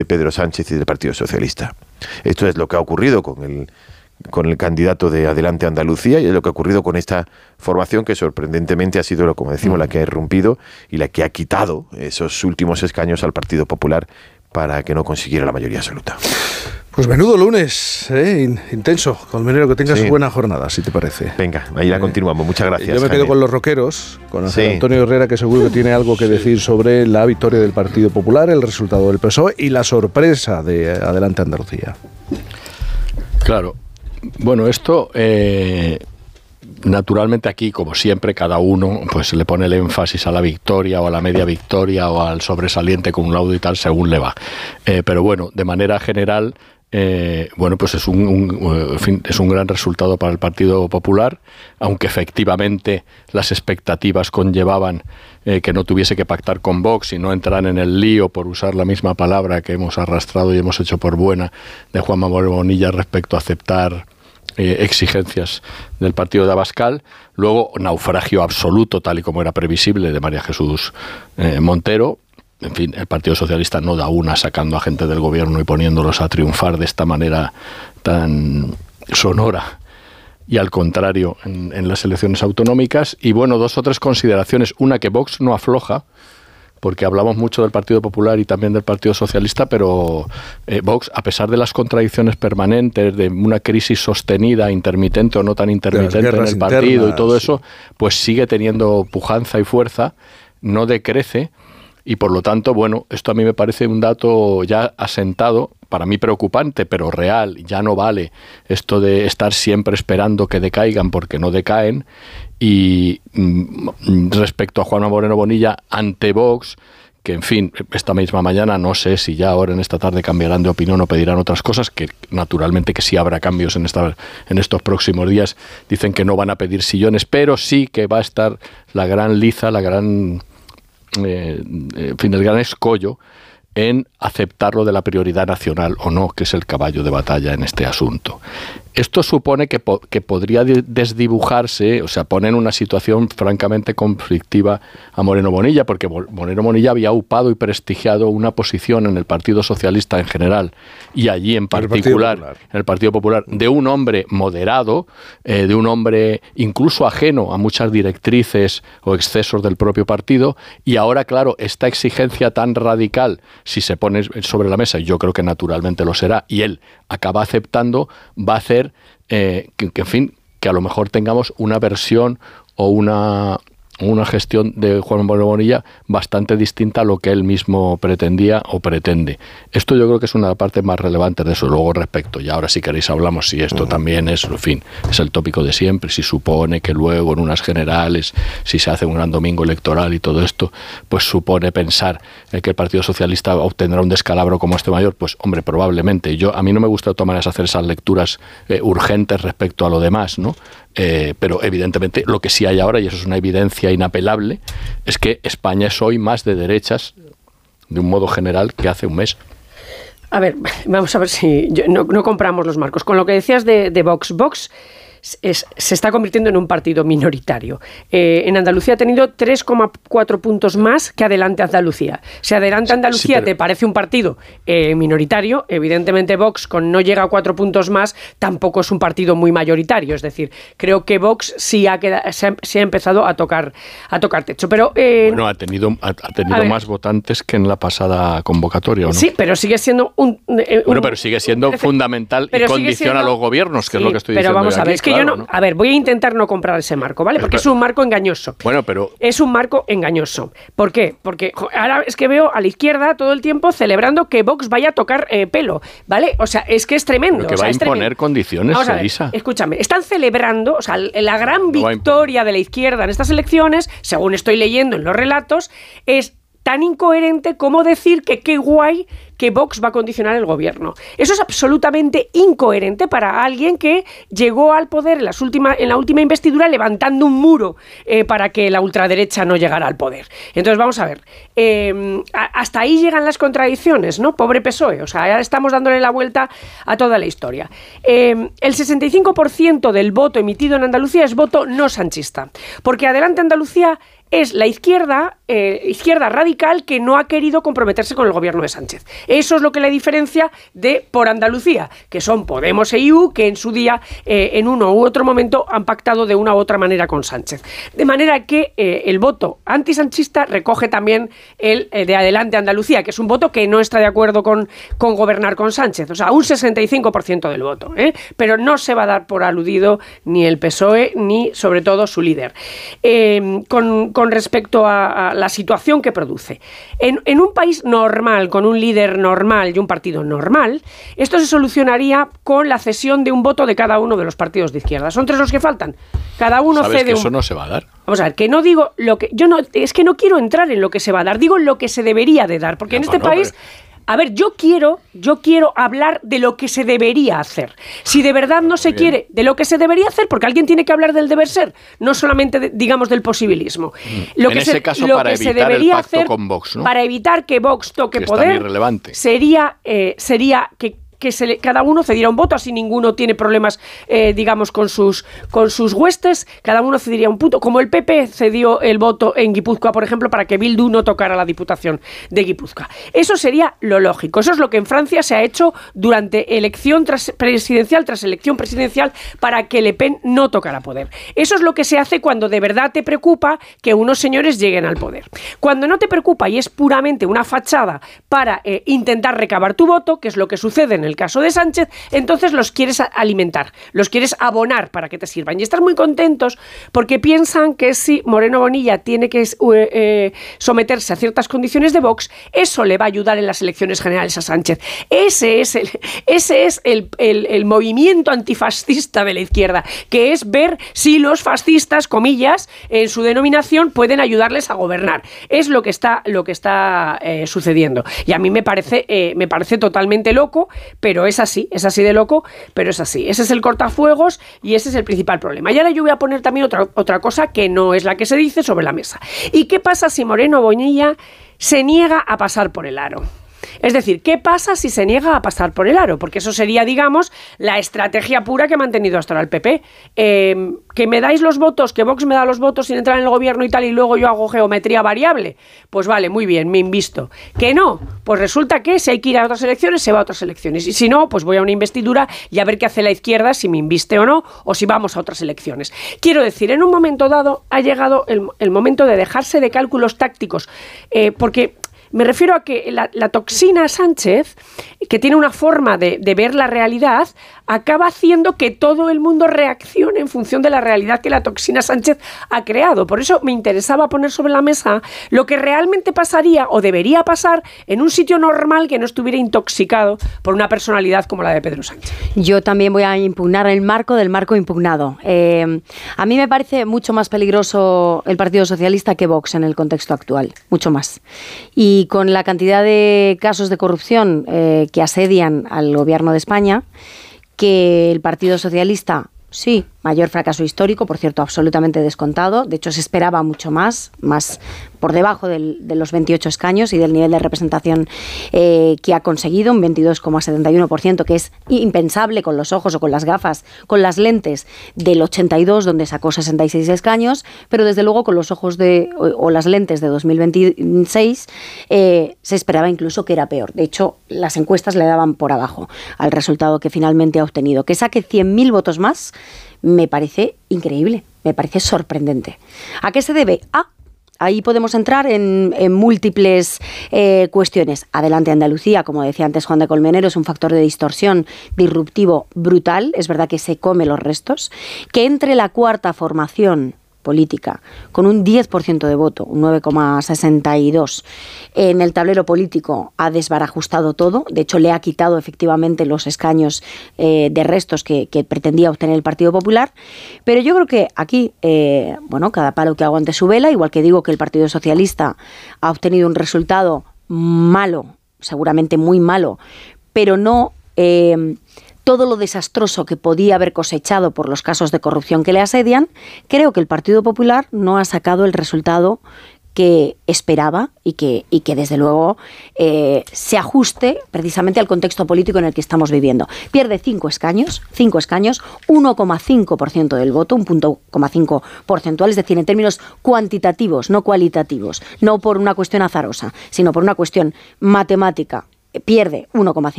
Pedro Sánchez y del Partido Socialista. Esto es lo que ha ocurrido con el candidato de Adelante Andalucía, y es lo que ha ocurrido con esta formación que sorprendentemente ha sido, como decimos, la que ha irrumpido y la que ha quitado esos últimos escaños al Partido Popular para que no consiguiera la mayoría absoluta. Pues menudo lunes, intenso. Colmenero, que tengas buena jornada, si te parece. Venga, ahí la continuamos. Muchas gracias. Yo me quedo con los rockeros, con Antonio Herrera, que seguro que tiene algo que decir sobre la victoria del Partido Popular, el resultado del PSOE y la sorpresa de Adelante Andalucía. Claro. Bueno, esto, naturalmente aquí, como siempre, cada uno pues le pone el énfasis a la victoria o a la media victoria o al sobresaliente con un laudo y tal, según le va. Pero bueno, de manera general, bueno, pues es un gran resultado para el Partido Popular, aunque efectivamente las expectativas conllevaban que no tuviese que pactar con Vox y no entrar en el lío, por usar la misma palabra que hemos arrastrado y hemos hecho por buena, de Juanma Moreno Bonilla respecto a aceptar exigencias del partido de Abascal. Luego, naufragio absoluto, tal y como era previsible, de María Jesús Montero. En fin, el Partido Socialista no da una sacando a gente del gobierno y poniéndolos a triunfar de esta manera tan sonora, y al contrario en las elecciones autonómicas. Y bueno, dos o tres consideraciones. Una, que Vox no afloja, porque hablamos mucho del Partido Popular y también del Partido Socialista, pero Vox, a pesar de las contradicciones permanentes, de una crisis sostenida, intermitente o no tan intermitente en el partido internas, y todo eso, pues sigue teniendo pujanza y fuerza, no decrece. Y por lo tanto, bueno, esto a mí me parece un dato ya asentado, para mí preocupante, pero real. Ya no vale esto de estar siempre esperando que decaigan, porque no decaen. Y respecto a Juanma Moreno Bonilla ante Vox, que en fin, esta misma mañana, no sé si ya ahora en esta tarde cambiarán de opinión o pedirán otras cosas, que naturalmente que sí habrá cambios en estos próximos días. Dicen que no van a pedir sillones, pero sí que va a estar la gran liza, la gran... en fin, el gran escollo en aceptar lo de la prioridad nacional o no, que es el caballo de batalla en este asunto. Esto supone que podría desdibujarse, o sea, poner en una situación francamente conflictiva a Moreno Bonilla, porque Moreno Bonilla había upado y prestigiado una posición en el Partido Socialista en general, y allí en particular, en el Partido Popular, de un hombre moderado, de un hombre incluso ajeno a muchas directrices o excesos del propio partido, y ahora, claro, esta exigencia tan radical, si se pone sobre la mesa, y yo creo que naturalmente lo será, y él acaba aceptando, va a hacer en fin, que a lo mejor tengamos una versión o una gestión de Juan Moreno Bonilla bastante distinta a lo que él mismo pretendía o pretende. Esto yo creo que es una parte más relevante de eso. Luego respecto, y ahora si queréis hablamos si esto también es, en fin, es el tópico de siempre, si supone que luego en unas generales, si se hace un gran domingo electoral y todo esto, pues supone pensar que el Partido Socialista obtendrá un descalabro como este mayor, pues hombre, probablemente. A mí no me gusta de todas maneras hacer esas lecturas urgentes respecto a lo demás, ¿no? Pero evidentemente lo que sí hay ahora, y eso es una evidencia inapelable, es que España es hoy más de derechas de un modo general que hace un mes. A ver, vamos a ver si no compramos los marcos. Con lo que decías de Vox, se está convirtiendo en un partido minoritario. En Andalucía ha tenido 3,4 puntos más que Adelante Andalucía. Si Adelante Andalucía te parece un partido minoritario, evidentemente Vox, con no llega a 4 puntos más, tampoco es un partido muy mayoritario. Es decir, creo que Vox sí ha empezado a tocar techo. Pero, bueno, ha tenido más votantes que en la pasada convocatoria, ¿o no? Sí, pero sigue siendo pero sigue siendo fundamental y condiciona a los gobiernos, que es lo que estoy diciendo. Pero vamos a ver, es que claro, yo no. A ver, voy a intentar no comprar ese marco, ¿vale? Porque es un marco engañoso. Bueno, pero... Es un marco engañoso. ¿Por qué? Porque ahora es que veo a la izquierda todo el tiempo celebrando que Vox vaya a tocar pelo, ¿vale? O sea, es que es tremendo. Pero que va a imponer condiciones, Elisa. Escúchame, están celebrando, o sea, la gran victoria de la izquierda en estas elecciones, según estoy leyendo en los relatos, es tan incoherente como decir que qué guay que Vox va a condicionar el gobierno. Eso es absolutamente incoherente para alguien que llegó al poder en la última investidura levantando un muro para que la ultraderecha no llegara al poder. Entonces, vamos a ver. Hasta ahí llegan las contradicciones, ¿no? Pobre PSOE. O sea, ya estamos dándole la vuelta a toda la historia. El 65% del voto emitido en Andalucía es voto no sanchista. Porque Adelante Andalucía es la izquierda radical que no ha querido comprometerse con el gobierno de Sánchez. Eso es lo que le diferencia de Por Andalucía, que son Podemos e IU, que en su día, en uno u otro momento, han pactado de una u otra manera con Sánchez. De manera que el voto antisanchista recoge también el de Adelante Andalucía, que es un voto que no está de acuerdo con gobernar con Sánchez. O sea, un 65% del voto. Pero no se va a dar por aludido ni el PSOE ni, sobre todo, su líder. Con respecto a la situación que produce. En un país normal, con un líder normal y un partido normal, esto se solucionaría con la cesión de un voto de cada uno de los partidos de izquierda. Son 3 los que faltan. Cada uno ¿Sabes cede que eso no se va a dar? Vamos a ver, que no digo lo que... Es que no quiero entrar en lo que se va a dar, digo lo que se debería de dar, porque en este país... A ver, yo quiero hablar de lo que se debería hacer. Si de verdad no se quiere de lo que se debería hacer, porque alguien tiene que hablar del deber ser, no solamente, digamos, del posibilía En ese caso, para evitar el pacto con Vox, ¿no? Para evitar que Vox toque que poder, sería que cada uno cediera un voto, así ninguno tiene problemas, digamos, con sus huestes, cada uno cediría un punto, como el PP cedió el voto en Guipúzcoa, por ejemplo, para que Bildu no tocara la Diputación de Guipúzcoa. Eso sería lo lógico, eso es lo que en Francia se ha hecho durante elección presidencial tras elección presidencial para que Le Pen no tocara poder. Eso es lo que se hace cuando de verdad te preocupa que unos señores lleguen al poder. Cuando no te preocupa y es puramente una fachada para intentar recabar tu voto, que es lo que sucede en el caso de Sánchez, entonces los quieres alimentar, los quieres abonar para que te sirvan. Y están muy contentos porque piensan que si Moreno Bonilla tiene que someterse a ciertas condiciones de Vox, eso le va a ayudar en las elecciones generales a Sánchez. Ese es el movimiento antifascista de la izquierda, que es ver si los fascistas, comillas, en su denominación, pueden ayudarles a gobernar. Es lo que está sucediendo. Y a mí me parece totalmente loco, pero es así de loco, pero es así. Ese es el cortafuegos y ese es el principal problema. Y ahora yo voy a poner también otra cosa que no es la que se dice sobre la mesa. ¿Y qué pasa si Moreno Bonilla se niega a pasar por el aro? Es decir, ¿qué pasa si se niega a pasar por el aro? Porque eso sería, digamos, la estrategia pura que ha mantenido hasta ahora el PP. Que me dais los votos, que Vox me da los votos sin entrar en el gobierno y tal, y luego yo hago geometría variable. Pues vale, muy bien, me invisto. ¿Que no? Pues resulta que si hay que ir a otras elecciones, se va a otras elecciones. Y si no, pues voy a una investidura y a ver qué hace la izquierda, si me inviste o no, o si vamos a otras elecciones. Quiero decir, en un momento dado ha llegado el momento de dejarse de cálculos tácticos, porque... Me refiero a que la toxina Sánchez, que tiene una forma de ver la realidad, acaba haciendo que todo el mundo reaccione en función de la realidad que la toxina Sánchez ha creado. Por eso me interesaba poner sobre la mesa lo que realmente pasaría o debería pasar en un sitio normal que no estuviera intoxicado por una personalidad como la de Pedro Sánchez. Yo también voy a impugnar el marco del marco impugnado. A mí me parece mucho más peligroso el Partido Socialista que Vox en el contexto actual, mucho más. Y con la cantidad de casos de corrupción que asedian al gobierno de España, que el Partido Socialista, sí, mayor fracaso histórico, por cierto, absolutamente descontado. De hecho, se esperaba mucho más por debajo de los 28 escaños y del nivel de representación que ha conseguido, un 22,71%, que es impensable con los ojos o con las gafas, con las lentes del 82, donde sacó 66 escaños, pero desde luego con los ojos o las lentes de 2026 se esperaba incluso que era peor. De hecho, las encuestas le daban por abajo al resultado que finalmente ha obtenido. Que saque 100.000 votos más me parece increíble, me parece sorprendente. ¿A qué se debe? Ahí podemos entrar en múltiples cuestiones. Adelante Andalucía, como decía antes Juan de Colmenero, es un factor de distorsión disruptivo brutal. Es verdad que se come los restos. Que entre la cuarta formación política, con un 10% de voto, un 9,62 en el tablero político, ha desbarajustado todo. De hecho, le ha quitado efectivamente los escaños de restos que pretendía obtener el Partido Popular. Pero yo creo que aquí, cada palo que aguante su vela, igual que digo que el Partido Socialista ha obtenido un resultado malo, seguramente muy malo, pero no... todo lo desastroso que podía haber cosechado por los casos de corrupción que le asedian, creo que el Partido Popular no ha sacado el resultado que esperaba y que desde luego se ajuste precisamente al contexto político en el que estamos viviendo. Pierde 5 escaños, 1,5% del voto, un punto 5 porcentual, es decir, en términos cuantitativos, no cualitativos, no por una cuestión azarosa, sino por una cuestión matemática pierde 1,5